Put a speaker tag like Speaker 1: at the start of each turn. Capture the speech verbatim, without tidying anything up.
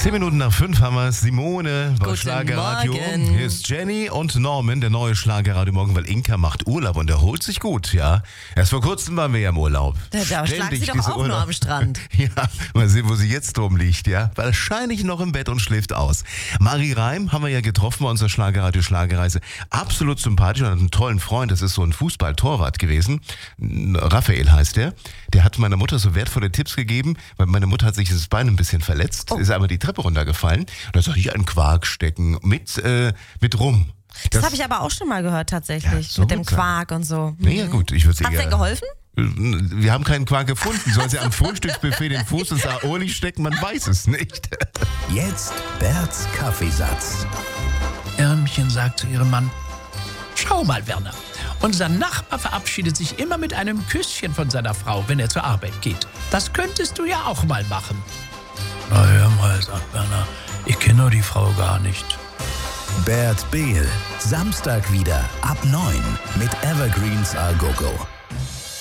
Speaker 1: Zehn Minuten nach fünf haben wir Simone bei
Speaker 2: Guten
Speaker 1: Schlagerradio.
Speaker 2: Morgen.
Speaker 1: Hier ist Jenny und Norman, der neue Schlagerradio Morgen, weil Inka macht Urlaub und erholt sich gut, ja. Erst vor kurzem waren wir ja im Urlaub.
Speaker 2: Da, da schlag
Speaker 1: Ständig
Speaker 2: sie doch
Speaker 1: diese
Speaker 2: auch nur
Speaker 1: Urlaub.
Speaker 2: am Strand.
Speaker 1: Ja, mal sehen, wo sie jetzt drum liegt, ja. Wahrscheinlich noch im Bett und schläft aus. Marie Reim haben wir ja getroffen bei unserer Schlagerradio Schlagerreise. Absolut sympathisch und hat einen tollen Freund. Das ist so ein Fußballtorwart gewesen. Raphael heißt der. Der hat meiner Mutter so wertvolle Tipps gegeben, weil meine Mutter hat sich das Bein ein bisschen verletzt,
Speaker 2: Oh.
Speaker 1: ist aber die Treppe runtergefallen. Und da soll ich einen Quark stecken mit, äh, mit Rum.
Speaker 2: Das, habe ich aber auch schon mal gehört tatsächlich.
Speaker 1: Ja, so
Speaker 2: mit dem
Speaker 1: gut sein.
Speaker 2: Quark und so.
Speaker 1: Naja, gut, ich würde sie
Speaker 2: Hat's dir geholfen?
Speaker 1: Wir haben keinen Quark gefunden. Soll sie am Frühstücksbuffet den Fuß ins Aoli stecken? Man weiß es nicht.
Speaker 3: Jetzt Berts Kaffeesatz.
Speaker 4: Ärmchen sagt zu ihrem Mann: Schau mal, Werner, unser Nachbar verabschiedet sich immer mit einem Küsschen von seiner Frau, wenn er zur Arbeit geht. Das könntest du ja auch mal machen. Na hör mal, sagt Werner, ich kenne die Frau gar nicht.
Speaker 3: Bert Behl. Samstag wieder ab neun mit Evergreens A Go Go.